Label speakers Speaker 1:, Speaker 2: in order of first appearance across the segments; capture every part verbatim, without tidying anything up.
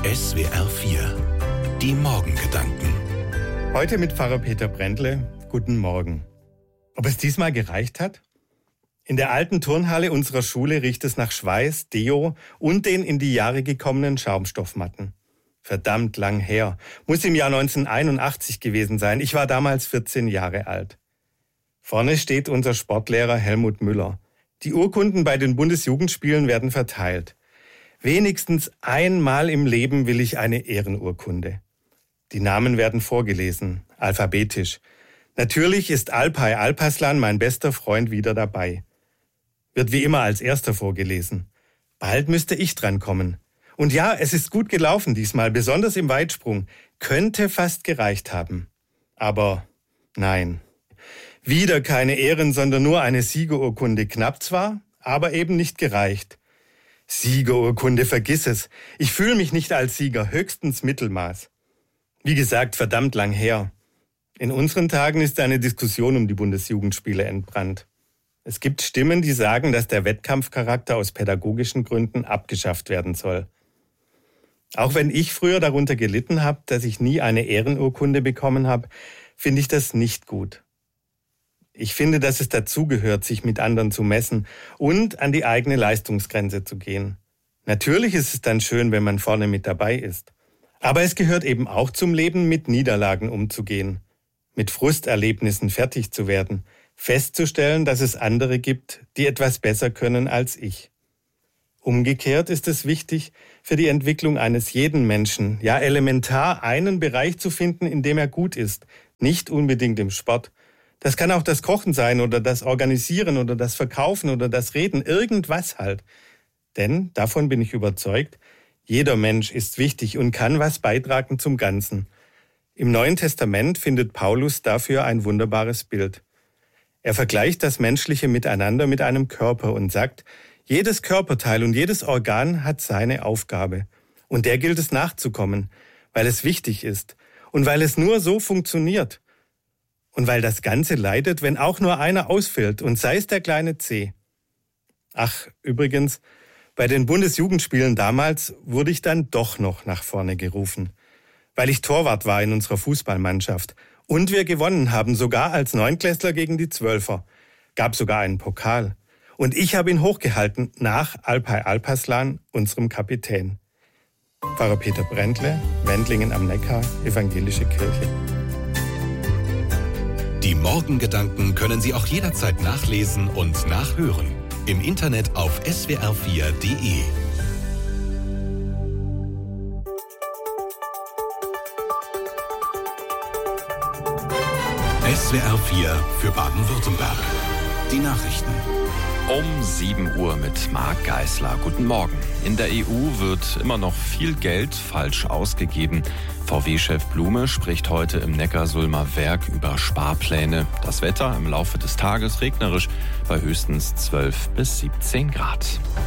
Speaker 1: S W R vier, die Morgengedanken.
Speaker 2: Heute mit Pfarrer Peter Brändle. Guten Morgen. Ob es diesmal gereicht hat? In der alten Turnhalle unserer Schule riecht es nach Schweiß, Deo und den in die Jahre gekommenen Schaumstoffmatten. Verdammt lang her. Muss im Jahr neunzehnhunderteinundachtzig gewesen sein. Ich war damals vierzehn Jahre alt. Vorne steht unser Sportlehrer Helmut Müller. Die Urkunden bei den Bundesjugendspielen werden verteilt. Wenigstens einmal im Leben will ich eine Ehrenurkunde. Die Namen werden vorgelesen, alphabetisch. Natürlich ist Alpay Alpaslan, mein bester Freund, wieder dabei. Wird wie immer als erster vorgelesen. Bald müsste ich dran kommen. Und ja, es ist gut gelaufen diesmal, besonders im Weitsprung. Könnte fast gereicht haben. Aber nein. Wieder keine Ehren, sondern nur eine Siegerurkunde. Knapp zwar, aber eben nicht gereicht. Siegerurkunde, vergiss es. Ich fühle mich nicht als Sieger, höchstens Mittelmaß. Wie gesagt, verdammt lang her. In unseren Tagen ist eine Diskussion um die Bundesjugendspiele entbrannt. Es gibt Stimmen, die sagen, dass der Wettkampfcharakter aus pädagogischen Gründen abgeschafft werden soll. Auch wenn ich früher darunter gelitten habe, dass ich nie eine Ehrenurkunde bekommen habe, finde ich das nicht gut. Ich finde, dass es dazugehört, sich mit anderen zu messen und an die eigene Leistungsgrenze zu gehen. Natürlich ist es dann schön, wenn man vorne mit dabei ist. Aber es gehört eben auch zum Leben, mit Niederlagen umzugehen, mit Frusterlebnissen fertig zu werden, festzustellen, dass es andere gibt, die etwas besser können als ich. Umgekehrt ist es wichtig, für die Entwicklung eines jeden Menschen, ja elementar, einen Bereich zu finden, in dem er gut ist, nicht unbedingt im Sport. Das kann auch das Kochen sein oder das Organisieren oder das Verkaufen oder das Reden, irgendwas halt. Denn, davon bin ich überzeugt, jeder Mensch ist wichtig und kann was beitragen zum Ganzen. Im Neuen Testament findet Paulus dafür ein wunderbares Bild. Er vergleicht das menschliche Miteinander mit einem Körper und sagt, jedes Körperteil und jedes Organ hat seine Aufgabe. Und der gilt es nachzukommen, weil es wichtig ist und weil es nur so funktioniert. Und weil das Ganze leidet, wenn auch nur einer ausfällt, und sei es der kleine Zeh. Ach, übrigens, bei den Bundesjugendspielen damals wurde ich dann doch noch nach vorne gerufen, weil ich Torwart war in unserer Fußballmannschaft. Und wir gewonnen haben, sogar als Neunklässler gegen die Zwölfer. Gab sogar einen Pokal. Und ich habe ihn hochgehalten, nach Alpay Alpaslan, unserem Kapitän. Pfarrer Peter Brändle, Wendlingen am Neckar, Evangelische Kirche.
Speaker 1: Die Morgengedanken können Sie auch jederzeit nachlesen und nachhören. Im Internet auf S W R vier Punkt de. S W R vier für Baden-Württemberg. Die Nachrichten.
Speaker 3: Um sieben Uhr mit Marc Geisler. Guten Morgen. In der E U wird immer noch viel Geld falsch ausgegeben. V W-Chef Blume spricht heute im Neckarsulmer Werk über Sparpläne. Das Wetter im Laufe des Tages regnerisch bei höchstens zwölf bis siebzehn Grad.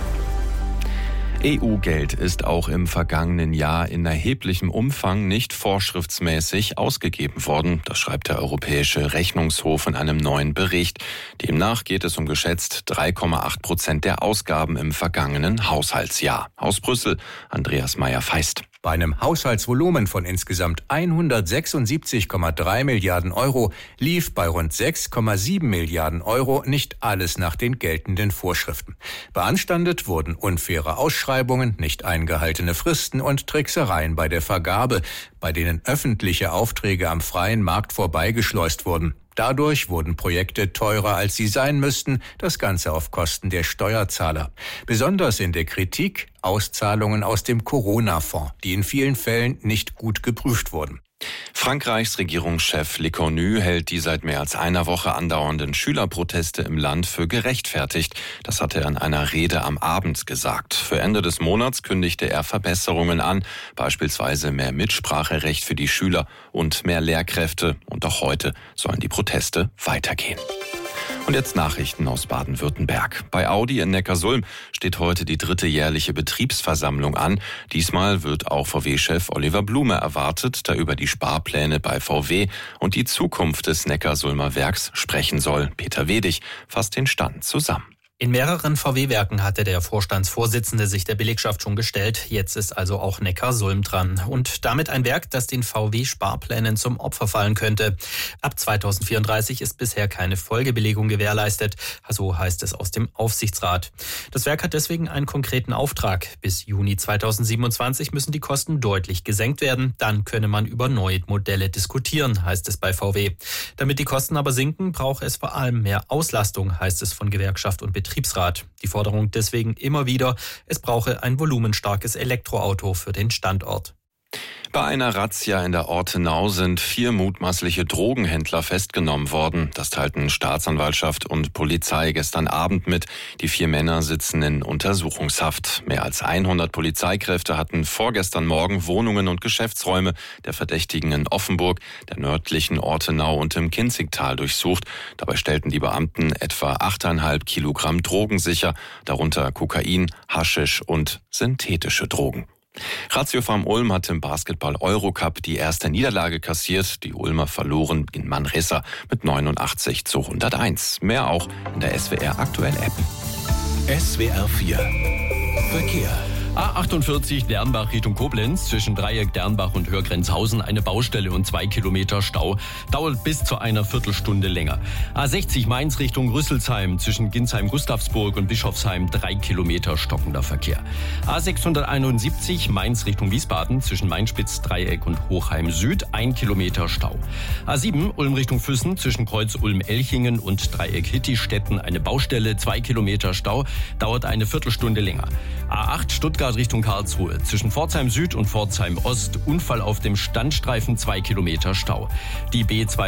Speaker 3: E U-Geld ist auch im vergangenen Jahr in erheblichem Umfang nicht vorschriftsmäßig ausgegeben worden. Das schreibt der Europäische Rechnungshof in einem neuen Bericht. Demnach geht es um geschätzt drei Komma acht Prozent der Ausgaben im vergangenen Haushaltsjahr. Aus Brüssel, Andreas Meyer-Feist.
Speaker 4: Bei einem Haushaltsvolumen von insgesamt hundertsechsundsiebzig Komma drei Milliarden Euro lief bei rund sechs Komma sieben Milliarden Euro nicht alles nach den geltenden Vorschriften. Beanstandet wurden unfaire Ausschreibungen, nicht eingehaltene Fristen und Tricksereien bei der Vergabe, bei denen öffentliche Aufträge am freien Markt vorbeigeschleust wurden. Dadurch wurden Projekte teurer, als sie sein müssten, das Ganze auf Kosten der Steuerzahler. Besonders in der Kritik Auszahlungen aus dem Corona-Fonds, die in vielen Fällen nicht gut geprüft wurden.
Speaker 3: Frankreichs Regierungschef Le Cornu hält die seit mehr als einer Woche andauernden Schülerproteste im Land für gerechtfertigt. Das hat er in einer Rede am Abend gesagt. Für Ende des Monats kündigte er Verbesserungen an, beispielsweise mehr Mitspracherecht für die Schüler und mehr Lehrkräfte. Und auch heute sollen die Proteste weitergehen. Und jetzt Nachrichten aus Baden-Württemberg. Bei Audi in Neckarsulm steht heute die dritte jährliche Betriebsversammlung an. Diesmal wird auch V W-Chef Oliver Blume erwartet, der über die Sparpläne bei V W und die Zukunft des Neckarsulmer Werks sprechen soll. Peter Wedig fasst den Stand zusammen.
Speaker 5: In mehreren V W-Werken hatte der Vorstandsvorsitzende sich der Belegschaft schon gestellt. Jetzt ist also auch Neckarsulm dran. Und damit ein Werk, das den V W-Sparplänen zum Opfer fallen könnte. Ab zweitausendvierunddreißig ist bisher keine Folgebelegung gewährleistet. So heißt es aus dem Aufsichtsrat. Das Werk hat deswegen einen konkreten Auftrag. Bis Juni zweitausendsiebenundzwanzig müssen die Kosten deutlich gesenkt werden. Dann könne man über neue Modelle diskutieren, heißt es bei V W. Damit die Kosten aber sinken, braucht es vor allem mehr Auslastung, heißt es von Gewerkschaft und Betriebsrat. Die Forderung deswegen immer wieder, es brauche ein volumenstarkes Elektroauto für den Standort.
Speaker 3: Bei einer Razzia in der Ortenau sind vier mutmaßliche Drogenhändler festgenommen worden. Das teilten Staatsanwaltschaft und Polizei gestern Abend mit. Die vier Männer sitzen in Untersuchungshaft. Mehr als hundert Polizeikräfte hatten vorgestern Morgen Wohnungen und Geschäftsräume der Verdächtigen in Offenburg, der nördlichen Ortenau und im Kinzigtal durchsucht. Dabei stellten die Beamten etwa achteinhalb Kilogramm Drogen sicher, darunter Kokain, Haschisch und synthetische Drogen. Ratio Farm Ulm hat im Basketball-Eurocup die erste Niederlage kassiert. Die Ulmer verloren in Manresa mit neunundachtzig zu hunderteins. Mehr auch in der S W R Aktuell App.
Speaker 1: S W R vier Verkehr.
Speaker 6: A achtundvierzig Dernbach Richtung Koblenz, zwischen Dreieck Dernbach und Hörgrenzhausen eine Baustelle und zwei Kilometer Stau, dauert bis zu einer Viertelstunde länger. A sechzig Mainz Richtung Rüsselsheim, zwischen Ginsheim-Gustavsburg und Bischofsheim drei Kilometer stockender Verkehr. A sechshunderteinundsiebzig Mainz Richtung Wiesbaden, zwischen Mainspitz, Dreieck und Hochheim Süd ein Kilometer Stau. A sieben Ulm Richtung Füssen, zwischen Kreuz Ulm-Elchingen und Dreieck Hittistetten eine Baustelle, zwei Kilometer Stau, dauert eine Viertelstunde länger. A acht Stuttgart Richtung Karlsruhe, zwischen Pforzheim Süd und Pforzheim Ost, Unfall auf dem Standstreifen, zwei Kilometer Stau. Die B zwei